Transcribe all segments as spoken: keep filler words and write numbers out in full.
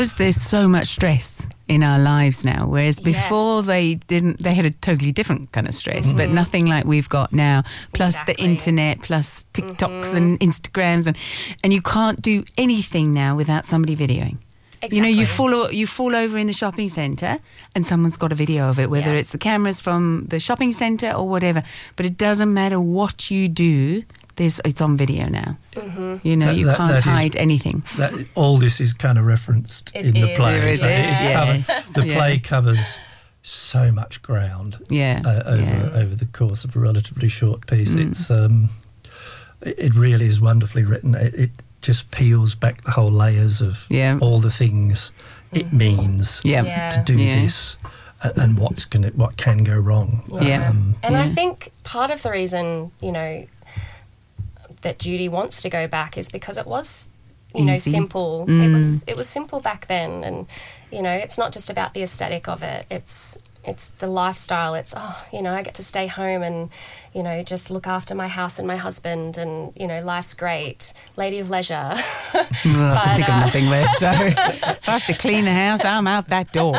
There's so much stress in our lives now, whereas before Yes. they didn't. They had a totally different kind of stress, mm-hmm. but nothing like we've got now. Plus Exactly. the internet, plus TikToks Mm-hmm. and Instagrams, and and you can't do anything now without somebody videoing. Exactly. You know, you fall o- you fall over in the shopping centre and someone's got a video of it, whether Yeah. it's the cameras from the shopping centre or whatever. But it doesn't matter what you do. There's it's on video now. Mm-hmm. You know, That- you that- can't that is- hide anything. That, all this is kind of referenced It in the is. play. There is, So it? it Yeah. cover- the Yeah. play covers so much ground Yeah, uh, over yeah. over the course of a relatively short piece. Mm. It's um, it, it really is wonderfully written. It, it just peels back the whole layers of Yeah. all the things it means Yeah. Yeah. to do Yeah. this, and, and what's going what can go wrong. Yeah. Um, And I Yeah. think part of the reason, you know, that Judy wants to go back is because it was, you know, Easy. simple. Mm. It was it was simple back then, and you know, it's not just about the aesthetic of it. It's it's the lifestyle. It's oh, you know, I get to stay home and you know just look after my house and my husband, and you know, life's great. Lady of leisure. Well, I can But, think of uh, nothing less. So if I have to clean the house, I'm out that door.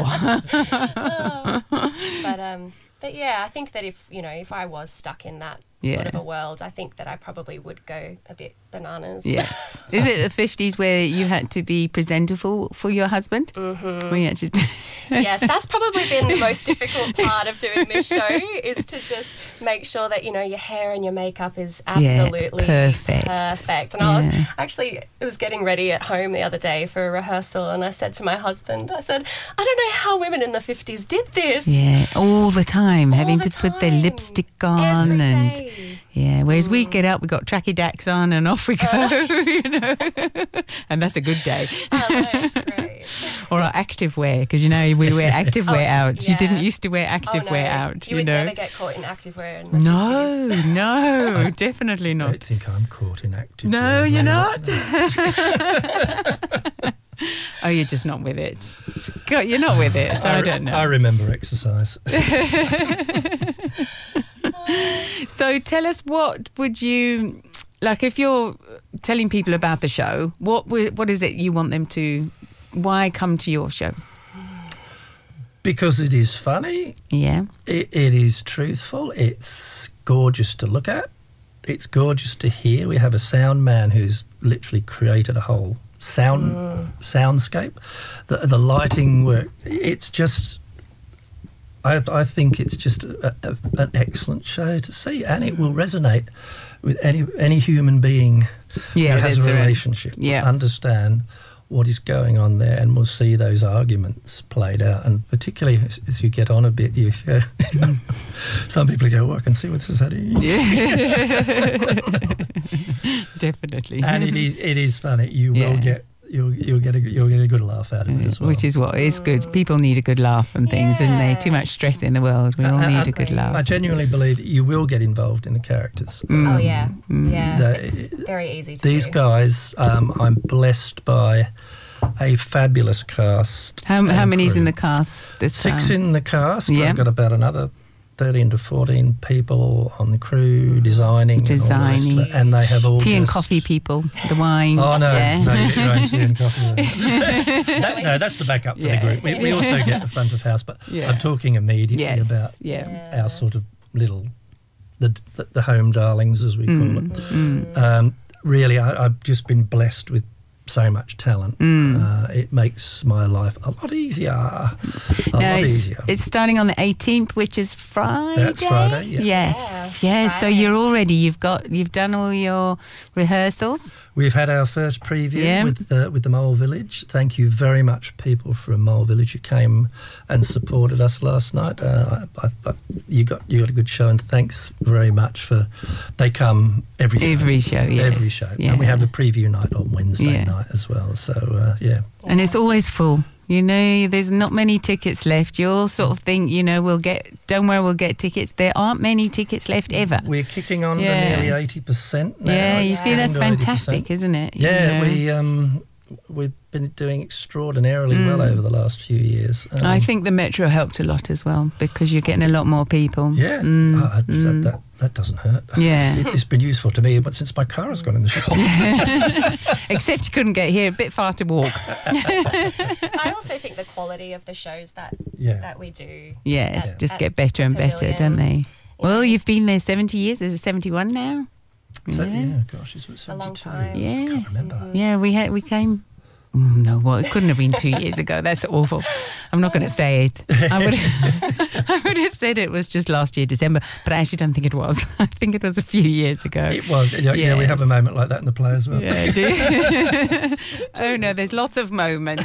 but um, but yeah, I think that if you know, if I was stuck in that Yeah. sort of a world, I think that I probably would go a bit bananas. Yes. Is it the fifties where you had to be presentable for your husband? Mm-hmm. Where you had to Yes, that's probably been the most difficult part of doing this show, is to just make sure that, you know, your hair and your makeup is absolutely perfect. perfect. And I was Yeah. actually, I was getting ready at home the other day for a rehearsal, and I said to my husband, I said, I don't know how women in the fifties did this. Yeah, all the time, All having the to put their time. lipstick on. Every and day. Yeah, whereas we get up, we got tracky dacks on and off we go, you know. And that's a good day. Oh, that's great. Or our active wear, because, you know, we wear active wear Oh, out. You yeah. didn't used to wear active oh, no. wear out, You you, would know. never get caught in activewear in the No, fifties. no, definitely I not. don't think I'm caught in active. No, wear you're very not. much. Oh, you're just not with it. God, you're not with it. I, don't know. I remember exercise. So tell us, what would you, like, if you're telling people about the show, what would- what is it you want them to, why come to your show? Because it is funny, Yeah. it, it is truthful, it's gorgeous to look at, it's gorgeous to hear. We have a sound man who's literally created a whole sound soundscape. The, the lighting work, it's just, I, I think it's just a, a, an excellent show to see, and it will resonate with any any human being Yeah, who has that's a right. relationship. Yeah. Understand what is going on there, and we'll see those arguments played out. And particularly as, as you get on a bit, you go, some people go, well, I can see what this is happening. Yeah. Definitely. And it is it is funny. You Yeah. will get you'll you'll get a you'll get a good laugh out of it as well. Which is what is good. People need a good laugh and things, isn't they? Yeah. Too much stress in the world. We all Uh, need uh, a good I laugh. I genuinely believe that you will get involved in the characters. Mm. Oh, yeah. Yeah. The- it's very easy to These do. guys, um, I'm blessed by a fabulous cast. How, how and many's in crew. the cast this Six time? in the cast. Yeah. I've got about another thirteen to fourteen people on the crew designing, and, all the rest of Designing. it. And they have all Tea and just- coffee people, the wines. Oh no, yeah. no, you get your own tea and coffee. that, no, that's the backup for Yeah. the group. We, we also get the front of house, but Yeah. I'm talking immediately Yes. about Yeah. Yeah. our sort of little the the, the home darlings, as we call Mm. it. Mm. Um, really, I, I've just been blessed with so much talent. Mm. Uh, it makes my life a lot easier. A No, lot it's, easier. it's starting on the eighteenth, which is Friday. That's Friday, yeah. Yes, Yeah, yes. So Friday. you're all ready. You've got, you've done all your rehearsals. We've had our first preview Yeah. with the with the Mole Village. Thank you very much, people from Mole Village who came and supported us last night. Uh, I, I, I, you got you got a good show, and thanks very much for. They come every show, Every show, yes. every show, Yeah. and we have the preview night on Wednesday Yeah. night as well. So uh, yeah, And it's always full. You know, there's not many tickets left. You all sort of think, you know, we'll get, don't worry, we'll get tickets. There aren't many tickets left ever. we're kicking on Yeah. to nearly eighty percent now. Yeah, you It's see, that's getting to fantastic, eighty percent. isn't it? You Yeah, know. we um, we've been doing extraordinarily Mm. well over the last few years. Um, I think the Metro helped a lot as well, because you're getting a lot more people. Yeah, Mm, I- I- mm. That, that, that doesn't hurt. Yeah. It, it's been useful to me, but since my car has gone in the shop. Except you couldn't get here, a bit far to walk. I also think the quality of the shows that Yeah. that we do. Yes, at- just at get better and better, Pavilion. don't they? Well, Yeah. you've been there seventy years. Is it seventy-one now? So, Yeah. yeah, gosh, it's, it's a long seventy-two. time. Yeah. I can't remember. Yeah, we had we came. Mm, No, well, it couldn't have been two years ago. That's awful. I'm not going to say it. I would, I would have said it was just last year, December, but I actually don't think it was. I think it was a few years ago. It was. Yeah, yeah, we have a Yes. moment like that in the play as well. Yeah, do you? Oh no, there's lots of moments.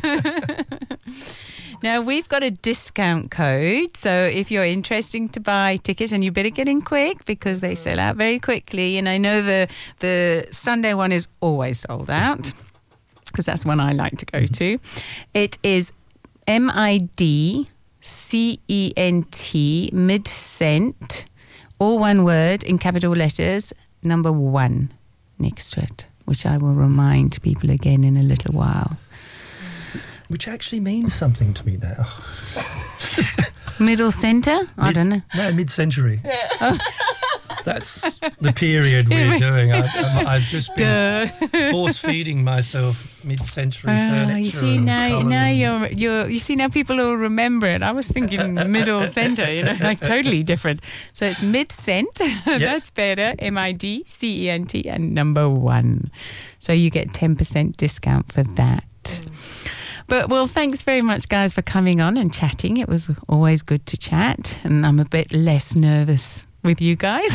Now we've got a discount code, so if you're interested to buy tickets, and you better get in quick because they sell out very quickly. And I know the the Sunday one is always sold out because that's one I like to go to. It is M I D C E N T, mid-cent, all one word in capital letters, number one next to it, which I will remind people again in a little while. Which actually means something to me now. Middle centre? I Mid- don't know. No, mid-century. That's the period we're doing. I, I'm, I've just been Duh. force-feeding myself mid-century Oh, furniture. you see and now, colours now and- you're you're you see now people will remember it. I was thinking middle centre, you know, like totally different. So it's mid cent. That's better. M I D C E N T and number one. So you get ten percent discount for that. But, well, thanks very much, guys, for coming on and chatting. It was always good to chat, and I'm a bit less nervous with you guys.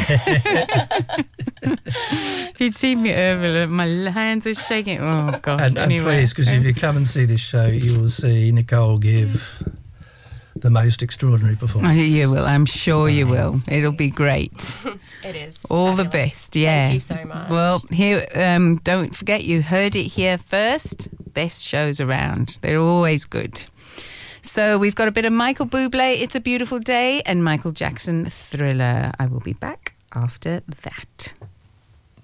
If you'd seen me earlier, my hands are shaking. Oh, gosh. And, and anyway. please, because if you come and see this show, you will see Nicole give the most extraordinary Oh, performance. you will. I'm sure you will. It'll be great. It is All the fabulous. best. Yeah. Thank you so much. Well, here, um, don't forget you heard it here first. Best shows around. They're always good. So we've got a bit of Michael Bublé, It's a Beautiful Day, and Michael Jackson, Thriller. I will be back after that.